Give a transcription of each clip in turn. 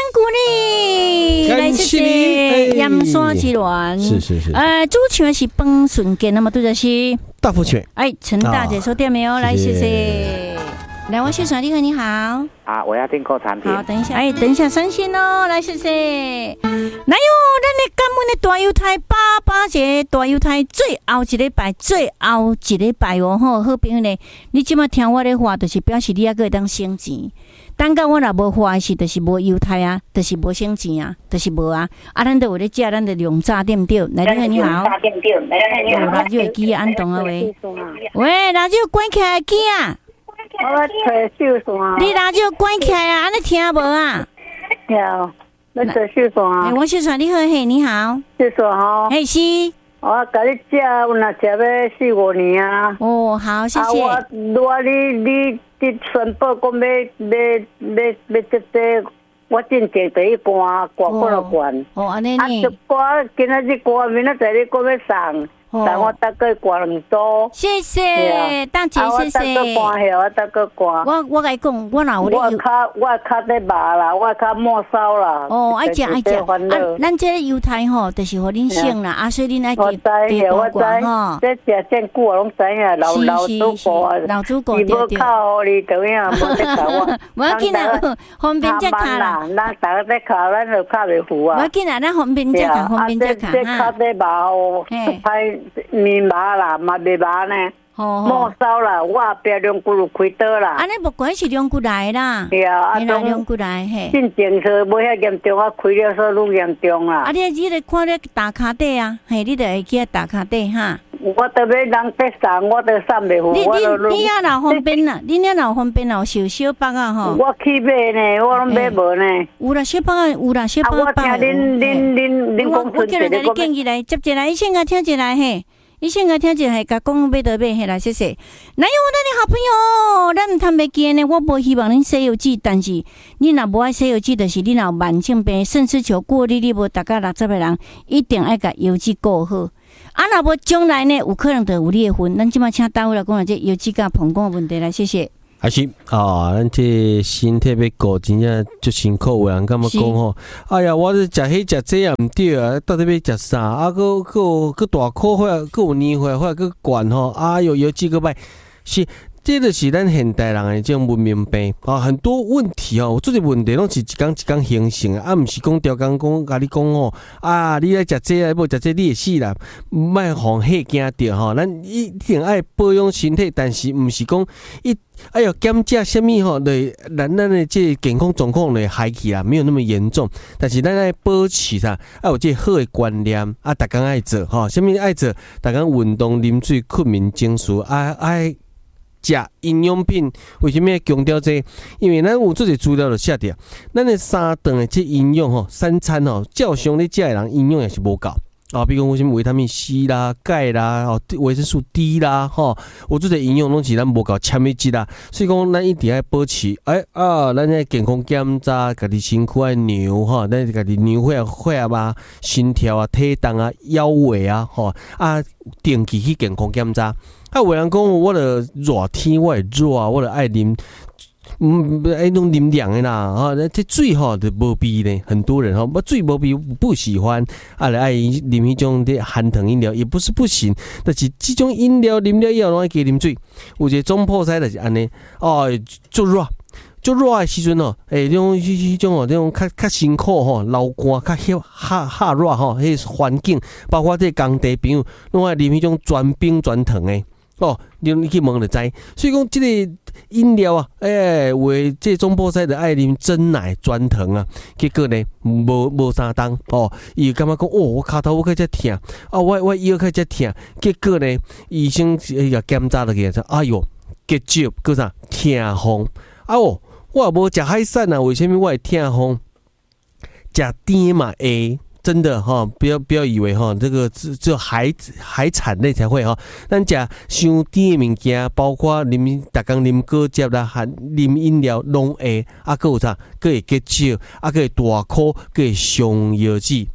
鼓励，来谢谢盐山之恋。 是。 主唱的是彭顺健，那么对的是大福全。 陈大姐收店没有？来谢谢。来，王秀传，你好。 啊，我要订购产品。 好，等一下，等一下上线哦。来，谢谢。来哟，咱的感恩的大犹太爸节，大犹太最后一礼拜哦吼，好朋友呢，你即马听我的话，就是表示你还阁会当省钱。等到我若无花的是，就是无犹太啊，就是无省钱啊，就是无啊。咱就有咧食，咱就用炸店对。来，你好。垃圾的机安动啊喂？喂，垃圾关起来机啊！ 我找秀线。 你垃圾关起来啊？安尼听无啊？ 有，我找秀线。 王秀传，你好嘿，你好。 秀线吼。 嘿是。 我甲你食，有若食要4-5年啊。 哦，好，谢谢。 你宣布讲要这，我真正第一关过了关。 哦，安尼呢。 一关今仔日关，明仔载你讲要送。但我大概关2组， 谢谢大姐，谢谢。 我大概关。 我甲你讲，我若有咧。 我脚在麻啦，我脚末梢啦。 哦，爱食。咱这犹太吼，就是互恁省啦，所以恁爱记多关吼。 这食真久啊，拢知影老祖国啊。 老祖国对。 伊无靠你怎样，无得靠我。 无要紧啊，方便才卡啦。 咱大家在靠，咱就靠袂赴啊。 无要紧啊，咱方便才卡，方便才卡。 这脚在麻哦，歹。面麻啦，嘛袂麻呢。末梢啦，我别两骨就开刀啦。 安尼无关系，两骨来啦。 对啊， 两骨来嘿。 进前车无遐严重，开了所愈严重啦。 你咧看咧打卡底啊，嘿，你就会记打卡底哈。 我都要人得送，我都送袂赴。 你也老方便啦，你也老方便啦，有小包啊吼。 我去买呢，我拢买无呢。 有啦，小包啊，有啦，小包。 我听恁公司我叫人来建议来接一来，伊先个听一来嘿。你先个听一下，甲讲买得买，嘿啦，谢谢。哪有咱的好朋友，咱摊袂记呢。我无希望恁西游记，但是你若无爱西游记，就是你若慢性病、肾丝球过滤，你无大概60个人，一定爱甲游记顾好。若无将来呢，有可能就有裂痕。咱即马请单位来讲这游记甲膀胱的问题来，谢谢。 还是咱这身体要顾，真正足辛苦。有人感觉讲吼，哎呀，我是食迄食这也毋对啊，到底要食啥？佮大苦火，佮有年火或佮悬吼，哎哟，有几个摆是。这就是咱现代人的这种文明病很多问题哦，这个问题拢是一天形成的，毋是讲条讲甲你讲哦，你来食这个，无食这你会死啦，莫互吓惊着吼。咱一定爱保养身体，但是毋是讲减价什么吼，对咱的这健康状况会害去啦，没有那么严重。但是咱爱保持有这好的观念逐工爱做吼，什么爱做？逐工运动、啉水、困眠、情绪爱。食营养品为什么要强调这？因为咱有做些资料就写着，咱的3顿的这营养3餐照常你食的人营养也是无够比如讲什么维他命 C 啦、钙啦、维生素 D 啦有做些营养拢是咱无够纤维质啦，所以讲咱一定要保持咱的健康检查，家己身躯爱量咱家己量血压啊、心跳啊、体重啊、腰围啊定期去健康检查。有人讲我的热天我会热，我就爱啉，爱弄啉凉的啦，这水就无味呢。很多人水无味不喜欢，爱啉迄种的含糖饮料，也不是不行，但是这种饮料啉了以后，拢爱加啉水。有一个总破塞就是安尼，做热的时阵迄种较辛苦流汗较哈热迄环境，包括这工地朋友，拢爱啉迄种全冰全糖的。你去问就知，所以讲这个饮料为这中波赛的爱啉真奶全糖结果呢无啥当伊感觉讲我骹头我开始痛我腰开始痛，结果呢医生也检查落去哎哟结石个啥痛风我也无食海产为什么我会痛风？食甜嘛会。真的不要以为这个只有海产类才会咱食伤甜的物件，包括逐工啉果汁啦、啉饮料拢会，还有啥？还会结石，还会大哭，还会上药剂。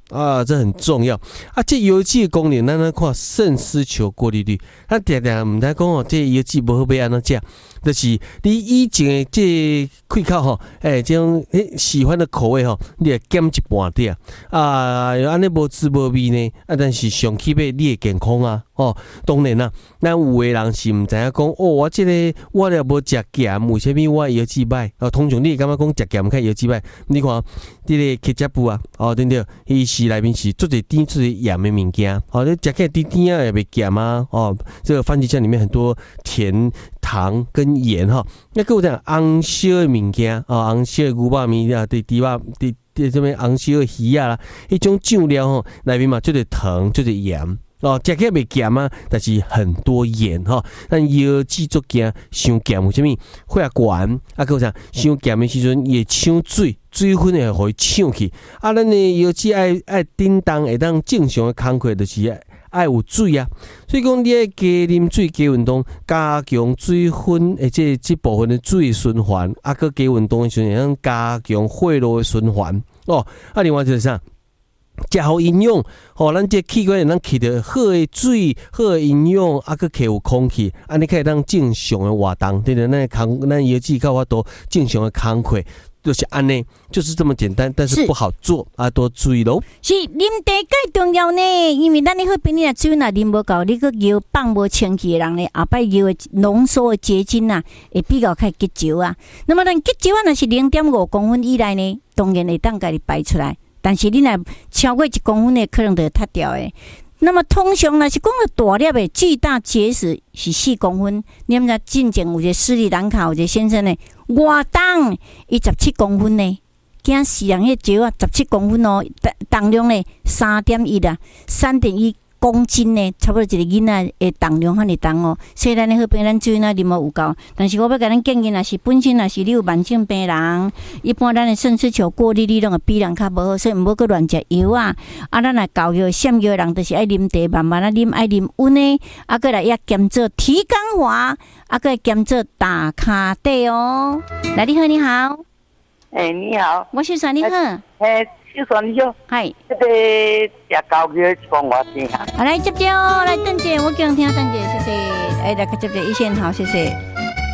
啊，这很重要啊！这药剂的功能，咱来看肾丝球过滤率。咱常常唔知讲哦，这药剂无好要安怎食，就是你以前的这开口吼，这种喜欢的口味吼，你会减一半点啊，安尼无滋无味呢。啊，但是上起码你会健康啊。哦，当然啦，咱有的人是唔知影讲，哦，我这个我了无食咸，为虾米我药剂歹？哦，通常你会感觉讲食咸较药剂歹？你看，这个ketchup布啊，哦，对不对？伊是内面是做者甜、做者盐的物件，哦，你食起来甜甜啊，也袂咸啊，哦，这个番茄酱里面很多甜、糖跟盐哈。那跟我讲，红烧的物件，哦，红烧的牛肉面啊，对猪肉，对这边红烧的鱼啊啦，迄种酱料吼，内面嘛做者糖，做者盐。哦，食起来袂咸啊，但是很多盐哈。咱药剂做惊伤咸，为什么？血压悬啊，佮啥伤咸的时阵也抢水，水分会互伊抢去。啊，咱的药剂爱叮当会当正常的工课，就是爱有水啊。所以讲，你爱加啉水、加运动，加强水分的这部分的水循环，啊，佮加运动的时阵，会当加强血路的循环。哦，啊，另外就是啥？食好营养，吼，咱这器官能吸到好的水、好的营养，啊，佮吸有空气，安尼可以当正常的活动，对的，咱药剂较法度正常的工课，就是安尼，就是这么简单，但是不好做啊，多注意咯。 是啉茶介重要呢，因为咱你好便你水若啉无够，你个药放无清气的人呢，后摆药的浓缩的结晶啊，会比较较结石啊。那么咱结石啊，若是0.5公分以内呢，当然会当家己排出来。但是你若超过1公分的，可能就会塌掉的。那么通常若是讲到大粒的巨大结石是4公分，你毋知进前有一个斯里兰卡有一个先生呢，外重伊17公分呢，惊死人迄石啊17公分哦，重量呢3.1啊，3.1公斤呢，差不多一个囡仔的重量遐尼重哦。所以咱的好病，咱水若啉无有够。但是我要甲咱建议，若是本身若是你有慢性病人，一般咱的肾丝球过滤率拢会比人较无好，所以毋好去乱食药啊。啊，咱来教药、闪药的人，就是爱啉茶，慢慢啊啉，爱啉温的，啊，过来要兼做提肛滑，啊，过来兼做打卡底哦。来，你好，你好。 你好， 我是你好。 就说你就， 嗨， 这个食高药一般偌济哈？ 来接接哦，来邓姐，我叫听邓姐，谢谢。来接接一线好，谢谢。